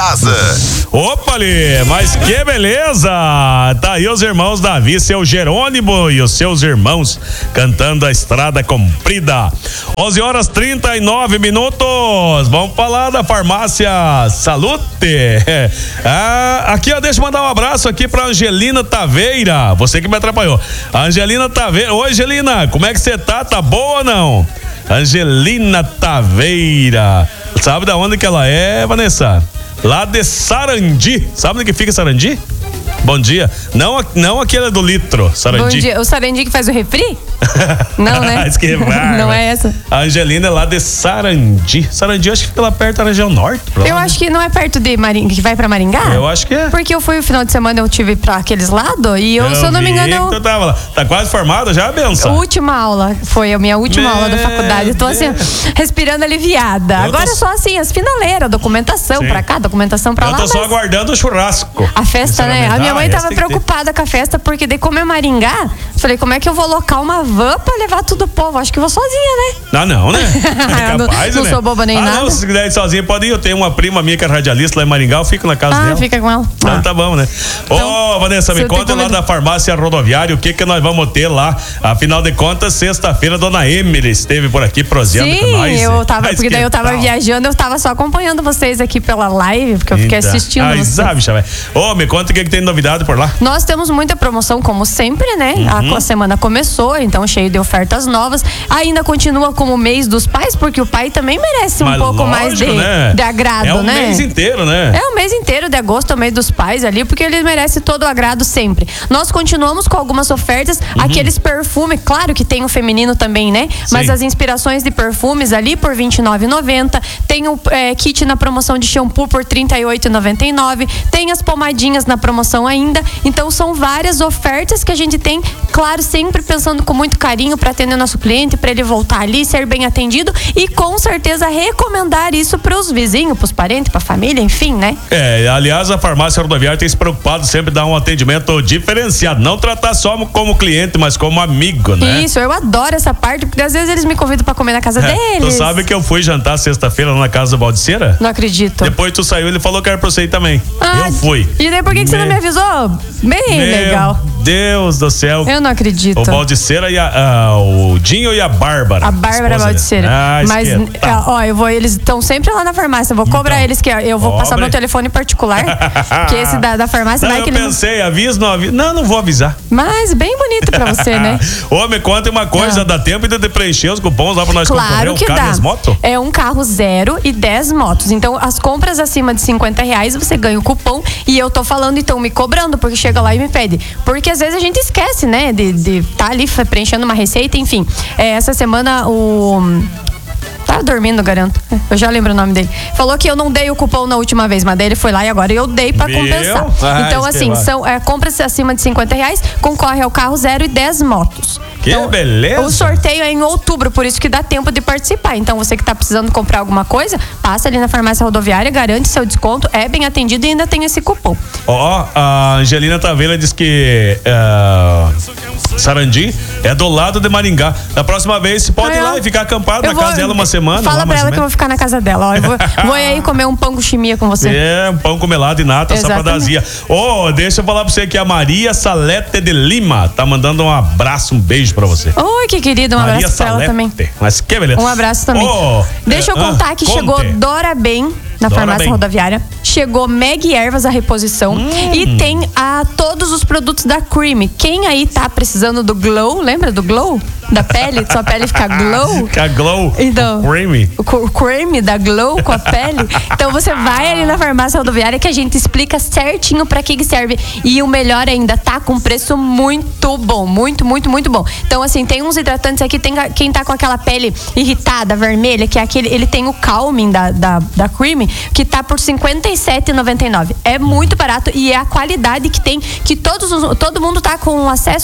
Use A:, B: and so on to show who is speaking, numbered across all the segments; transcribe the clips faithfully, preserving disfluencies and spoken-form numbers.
A: casa.
B: Opa ali, mas que beleza! Tá aí os irmãos Davi, seu Jerônimo e os seus irmãos cantando a Estrada Comprida. onze horas trinta e nove minutos. Vamos falar da farmácia Salute. Ah, aqui ó, deixa eu mandar um abraço aqui pra Angelina Taveira. Você que me atrapalhou. Angelina Taveira. Oi, Angelina, como é que você tá? Tá boa ou não? Angelina Taveira. Sabe da onde que ela é, Vanessa? Lá de Sarandi. Sabe onde que fica Sarandi? Bom dia. Não, não aquele do litro, Sarandi.
C: Bom dia. O Sarandi que faz o refri? Não, né?
B: que
C: Não é essa.
B: A Angelina é lá de Sarandi. Sarandi, eu acho que fica lá perto da região norte.
C: Eu acho que não é perto de Maringá, que vai pra Maringá?
B: Eu acho que é.
C: Porque eu fui o final de semana, eu tive pra aqueles lados e eu, eu se eu não me engano. Eu...
B: Tu tava lá. Tá quase formada já, benção?
C: Última aula. Foi a minha última
B: Meu
C: aula da faculdade. Eu tô assim, respirando aliviada. Eu Agora tô... é só assim, as finaleiras, documentação Sim. pra cá, documentação pra
B: eu
C: lá.
B: Eu tô só aguardando o churrasco.
C: A festa, né? A minha mãe tava preocupada com a festa, porque daí como é Maringá, falei, como é que eu vou alocar uma van pra levar tudo o povo? Acho que eu vou sozinha, né?
B: Ah, não, né? É capaz,
C: não, não
B: né?
C: sou boba nem
B: ah,
C: nada.
B: Não, se quiser ir sozinha, pode ir. Eu tenho uma prima minha que é radialista lá em Maringá, eu fico na casa
C: ah,
B: dela.
C: Ah, fica com ela.
B: Então ah. tá bom, né? Ô, então, oh, Vanessa, me conta lá da farmácia rodoviária, o que que nós vamos ter lá? Afinal de contas, sexta-feira, dona Emily esteve por aqui proseando
C: Sim,
B: com nós.
C: eu tava, porque daí eu tava tal? viajando, eu tava só acompanhando vocês aqui pela live, porque eu fiquei então. assistindo.
B: Ah, sabe, Xavé. Ô, oh, me conta o que que tem de novidade por lá.
C: Nós temos muita promoção, como sempre, né? Uhum. A, a semana começou, então cheio de ofertas novas. Ainda continua como o mês dos pais, porque o pai também merece um Mas pouco lógico, mais de,
B: né?
C: de agrado,
B: é o
C: né?
B: É o mês inteiro, né?
C: É o mês inteiro de agosto, é o mês dos pais ali, porque eles merecem todo o agrado sempre. Nós continuamos com algumas ofertas, uhum. aqueles perfumes, claro que tem o feminino também, né? Sim. Mas as inspirações de perfumes ali por vinte e nove reais e noventa centavos. Tem o é, kit na promoção de shampoo por trinta e oito reais e noventa e nove centavos. Tem as pomadinhas na promoção ainda. Então são várias ofertas que a gente tem, claro, sempre pensando com muito carinho para atender nosso cliente, para ele voltar ali, ser bem atendido e com certeza recomendar isso para os vizinhos, para os parentes, para a família, enfim, né?
B: É, aliás, a farmácia rodoviária tem se preocupado sempre em dar um atendimento diferenciado, não tratar só como cliente, mas como amigo, né?
C: Isso, eu adoro essa parte, porque às vezes eles me convidam para comer na casa é, deles.
B: Tu sabe que eu fui jantar sexta-feira lá na casa da Baldiceira?
C: Não acredito.
B: Depois tu saiu, ele falou que era pra você ir também. Ah, eu fui.
C: E daí por que, que você não me avisou? Bem
B: Meu
C: legal.
B: Deus do céu.
C: Eu não acredito.
B: O Baldiceira e a, a, o Dinho e a Bárbara.
C: A Bárbara Baldiceira.
B: Ah,
C: Mas, tá. ó, eu vou, eles estão sempre lá na farmácia. Eu vou cobrar então, eles que eu vou cobre. passar meu telefone particular. Que esse da, da farmácia
B: não,
C: vai
B: eu
C: que ele
B: pensei, não... aviso, não aviso. Não, não vou avisar.
C: Mas bem bonito pra você, né?
B: Ô, me conta uma coisa, não. dá tempo de preencher os cupons lá pra nós
C: claro
B: concorrer um
C: que
B: carro
C: dá.
B: e as motos?
C: É um carro zero e dez motos. Então, as compras acima de cinquenta reais, você ganha o cupom. E eu tô falando, então, me cobrando, porque chega lá e me pede. Porque às vezes a gente esquece, né? De de tá ali preenchendo uma receita, enfim. É, essa semana o... Tá dormindo, garanto. Eu já lembro o nome dele. Falou que eu não dei o cupom na última vez, mas daí ele foi lá e agora eu dei pra Meu? compensar. Ah, então, assim, são é, compras acima de cinquenta reais, concorre ao carro zero e dez motos.
B: Que
C: então,
B: beleza!
C: O sorteio é em outubro, por isso que dá tempo de participar. Então, você que tá precisando comprar alguma coisa, passa ali na farmácia rodoviária, garante seu desconto, é bem atendido e ainda tem esse cupom.
B: Ó, oh, a Angelina Taveira diz que uh, Sarandi é do lado de Maringá. Da próxima vez, você pode ah, ir lá e ficar acampado na vou, casa dela uma semana.
C: Fala
B: lá,
C: pra ela que eu vou ficar na casa dela. Ó, eu vou, vou aí comer um pão com chimia com você.
B: É, um pão com melado e nata, só pra dar azia. Ô, oh, deixa eu falar pra você que a Maria Salete de Lima tá mandando um abraço, um beijo pra você.
C: Oi, que querida, um
B: Maria
C: abraço pra
B: Salete.
C: ela também.
B: Mas que beleza.
C: Um abraço também. Oh, Deixa eu contar ah, que conte. chegou Dora Bem na Dora farmácia Bem. rodoviária. Chegou Meg Ervas a reposição hum. e tem a, todos os produtos da Creamy. Quem aí tá precisando do glow, lembra do glow? Da pele, sua pele fica glow.
B: Fica glow.
C: Então,
B: o creamy.
C: O creamy da glow com a pele. Então você vai ali na farmácia rodoviária que a gente explica certinho pra que que serve. E o melhor ainda, tá com preço muito bom. Muito, muito, muito bom. Então, assim, tem uns hidratantes aqui, tem quem tá com aquela pele irritada, vermelha, que é aquele, ele tem o calming da, da, da Creamy, que tá por cinquenta e sete reais e noventa e nove centavos. É muito barato e é a qualidade que tem, que todos os, todo mundo tá com acesso fácil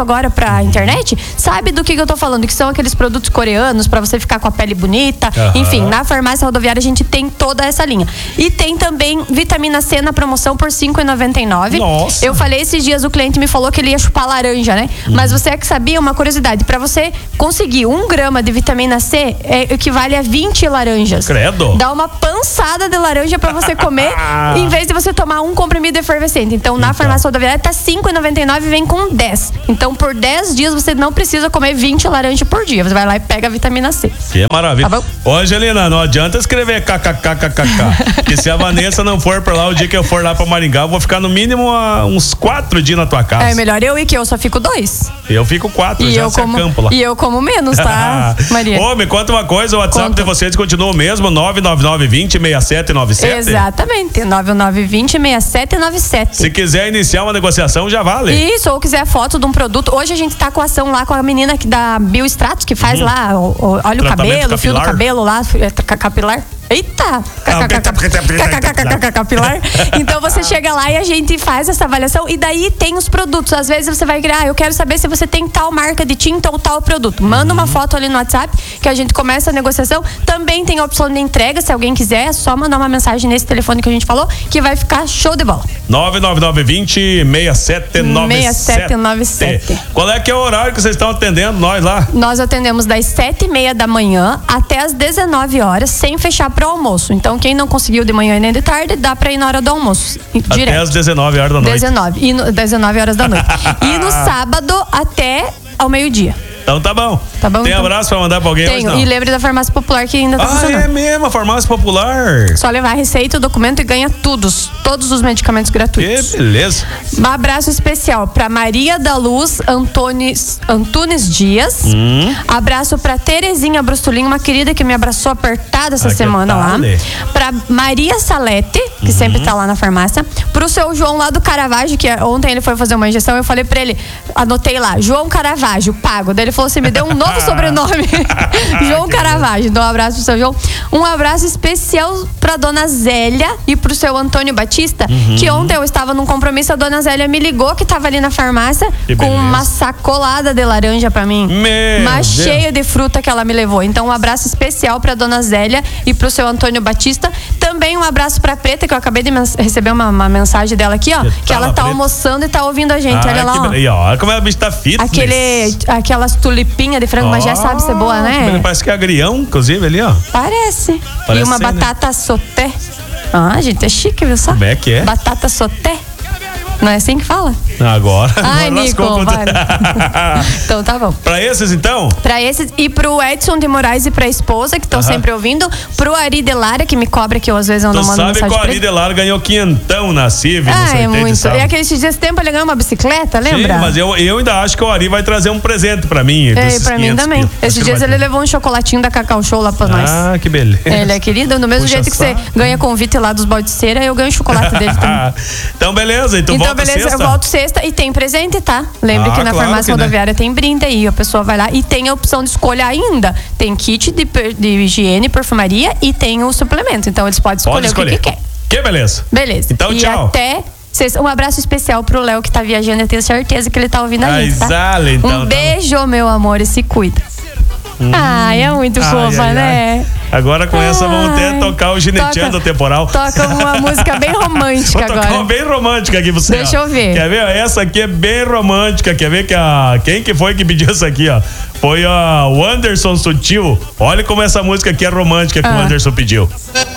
C: agora pra internet, sabe do que, que eu tô falando, que são aqueles produtos coreanos pra você ficar com a pele bonita. Uhum. Enfim, na farmácia rodoviária a gente tem toda essa linha. E tem também vitamina C na promoção por cinco reais e noventa e nove centavos.
B: Nossa.
C: Eu falei esses dias, o cliente me falou que ele ia chupar laranja, né? Uhum. Mas você é que sabia, uma curiosidade, pra você conseguir um grama de vitamina C, é, equivale a vinte laranjas.
B: Credo.
C: Dá uma pançada de laranja pra você comer, em vez de você tomar um comprimido efervescente. Então, na então. farmácia rodoviária tá cinco reais e noventa e nove centavos e vem com dez. Então, por dez dias, você não precisa comer vinte laranjas por dia. Você vai lá e pega a vitamina C.
B: Que maravilha. Tá bom? Ô, Angelina, não adianta escrever kkkkkk. Que se a Vanessa não for pra lá, o dia que eu for lá pra Maringá, eu vou ficar no mínimo uh, uns quatro dias na tua casa.
C: É melhor eu ir, que eu só fico dois.
B: Eu fico quatro,
C: e
B: já
C: eu
B: se
C: como,
B: acampo lá.
C: E eu como menos, tá, Maria?
B: Ô, me conta uma coisa, o WhatsApp conta. de vocês continua o mesmo, nove nove nove, vinte, seis sete nove sete?
C: Exatamente, nove nove vinte, seis sete nove sete.
B: Se quiser iniciar uma negociação, já vale.
C: Isso, ou quiser foto de um produto. Hoje a gente tá com a ação lá com a menina que da Biostratos, que faz uhum. lá, o, o, olha o cabelo, o fio do cabelo lá, capilar. Eita! Capilar. Então você chega lá e a gente faz essa avaliação e daí tem os produtos. Às vezes você vai criar, ah, eu quero saber se você tem tal marca de tinta ou tal produto. Manda uma foto ali no WhatsApp que a gente começa a negociação. Também tem a opção de entrega, se alguém quiser, é só mandar uma mensagem nesse telefone que a gente falou, que vai ficar show de bola.
B: nove nove nove, vinte, seis sete nove sete.
C: seis sete nove sete.
B: Qual é que é o horário que vocês estão atendendo nós lá?
C: Nós atendemos das sete e meia da manhã até as dezenove horas, sem fechar pro almoço. Então, quem não conseguiu de manhã e nem de tarde, dá pra ir na hora do almoço.
B: Até
C: direto.
B: às dezenove horas da noite.
C: dezenove. E no, dezenove horas da noite. E no sábado até ao meio-dia.
B: Então tá bom.
C: Tá bom,
B: Tem
C: então.
B: abraço pra mandar pra alguém?
C: Tenho.
B: Hoje, não?
C: E lembre da farmácia popular que ainda tá
B: ah,
C: funcionando.
B: É mesmo, a farmácia popular.
C: Só levar a receita, o documento e ganha tudo, todos os medicamentos gratuitos.
B: Que beleza.
C: Um abraço especial pra Maria da Luz Antunes, Antunes Dias. Hum. Abraço pra Terezinha Brustolin, uma querida que me abraçou apertada essa ah, semana lá. Pra Maria Salete, que uhum. sempre tá lá na farmácia. Pro seu João lá do Caravaggio, que ontem ele foi fazer uma injeção, eu falei pra ele, anotei lá, João Caravaggio, pago. Daí ele falou assim, me deu um novo sobrenome. João Caravaggio. Então um abraço pro seu João. Um abraço especial pra dona Zélia e pro seu Antônio Batista, uhum. que ontem eu estava num compromisso, a dona Zélia me ligou que tava ali na farmácia que com beleza. Uma sacolada de laranja pra mim.
B: Meu
C: mas cheia de fruta que ela me levou. Então um abraço especial pra dona Zélia e pro seu Antônio Batista. Também um abraço pra Preta, que eu acabei de receber uma, uma mensagem dela aqui, ó. Que, que ela tá preta. almoçando e tá ouvindo a gente. Ah, olha lá, ó.
B: E olha como a bicha tá fitness.
C: Aquele, aquelas tulipinhas de frango, oh, mas já sabe ser boa, né?
B: Parece que é agrião, inclusive, ali, ó.
C: Parece. Parece e uma ser, batata né? sauté. Ah, gente, é chique, viu só?
B: Como é que é?
C: Batata sauté. Não é assim que fala?
B: Agora.
C: Ai, Nico, então tá bom.
B: Pra esses, então?
C: Pra esses e pro Edson de Moraes e pra esposa, que estão uh-huh. sempre ouvindo. Pro Ari Delara, que me cobra, que eu às vezes eu não
B: tu
C: mando
B: mensagem pra ele. Tu sabe que o Ari Delara ganhou quinhentão na Civ.
C: Ah, é muito. E aqueles dias tempo ele ganhou uma bicicleta, lembra?
B: Sim, mas eu, eu ainda acho que o Ari vai trazer um presente pra mim.
C: É, pra mim também. Quilos. Esses dias ele levou um chocolatinho da Cacau Show lá pra
B: ah,
C: nós.
B: Ah, que beleza.
C: Ele é querido. Do mesmo Puxa jeito que você ganha convite lá dos balde de cera, eu ganho chocolate dele também.
B: Então, beleza. Então,
C: então
B: volta
C: beleza,
B: sexta.
C: eu volto sexta e tem presente, tá? Lembre
B: ah,
C: que na
B: claro
C: farmácia
B: que,
C: rodoviária
B: né?
C: tem brinde aí, a pessoa vai lá e tem a opção de escolha ainda. Tem kit de, de higiene, perfumaria e tem o suplemento. Então eles podem escolher, Pode escolher. o que, que quer.
B: Que beleza.
C: Beleza.
B: Então,
C: e
B: tchau.
C: até sexta. Um abraço especial pro Léo que tá viajando, eu tenho certeza que ele tá ouvindo a gente, tá?
B: Exale, então,
C: um beijo, então. meu amor, e se cuida. Hum. Ai, é muito ai, fofa, ai, né?
B: Ai. Agora com ai, essa vamos ter tocar o Gineteando Temporal.
C: Toca uma música bem romântica
B: Vou
C: agora.
B: Tocar uma bem romântica aqui pra você.
C: Deixa
B: ó.
C: eu ver.
B: Quer ver? Essa aqui é bem romântica. Quer ver que a... Quem que foi que pediu essa aqui, ó? Foi a, o Anderson Sutil. Olha como essa música aqui é romântica que ah. o Anderson pediu.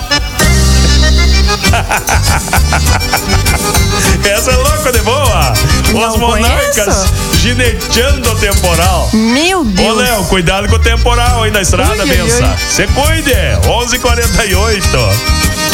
B: Essa é louca de boa.
C: Não
B: Os Monarcas gineteando o temporal.
C: Meu Deus.
B: Ô, Léo, cuidado com o temporal aí na estrada, benção. Você cuide. onze e quarenta e oito.